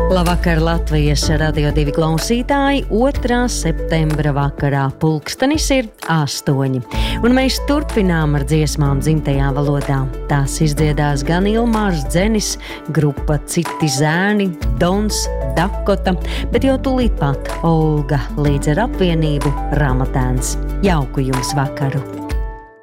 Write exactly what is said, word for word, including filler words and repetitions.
Labvakar, Latvijas Radio divi klausītāji, otrā septembra vakarā pulkstenis ir astoņi. Un mēs turpinām ar dziesmām dzimtajā valodā. Tās izdziedās gan Ilmārs Dzenis, grupa Citi zēni, Dons, Dakota, bet jau tūlīt pat Olga līdz ar apvienību Ramatēns. Jauku jums vakaru!